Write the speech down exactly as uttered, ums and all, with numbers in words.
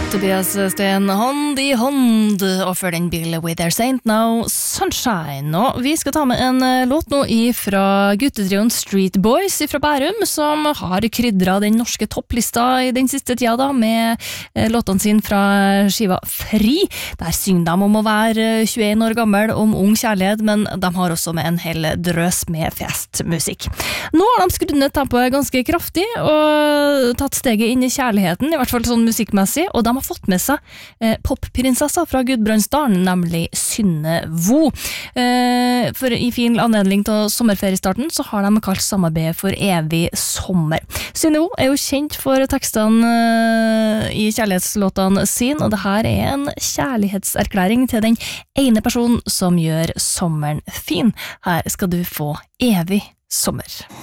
Tobias Sten, hånd i hånd, og for den Bill with their Saint Now Sunshine. Og vi skal ta med en låt nå fra guttetrioen Street Boys fra Bærum, som har krydret den norske topplista i den siste tida da, med låtene sin fra skiva Fri. Der synger de om å være tjueen år gammel, om ung kjærlighet, men de har også med en hel drøs med festmusikk. Nå har de skrudd ned tempoet ganske kraftig, og tatt steget inn i kjærligheten, i hvert fall sånn musikkmessig, og de har fått med seg eh, popprinsessa fra Gudbrandsdalen, nemlig Synne Vo. Eh, for i fin anledning til sommerferiestarten så har de kalt samarbeidet for Evig sommer. Synne Vo er jo kjent for tekstene eh, i kjærlighetslåtene sin, og det her er en kjærlighetserklæring til den ene personen som gjør sommeren fin. Her skal du få Evig sommer.